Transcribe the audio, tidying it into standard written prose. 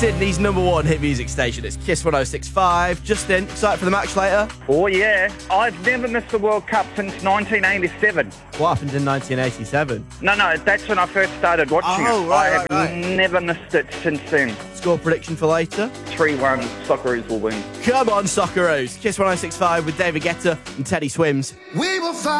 Sydney's #1 hit music station. It's Kiss 106.5. Justin, excited for the match later? Oh, yeah. I've never missed the World Cup since 1987. What happened in 1987? No, that's when I first started watching it. Right. I have never missed it since then. Score prediction for later? 3-1, Socceroos will win. Come on, Socceroos. Kiss 106.5 with David Guetta and Teddy Swims. We will fight.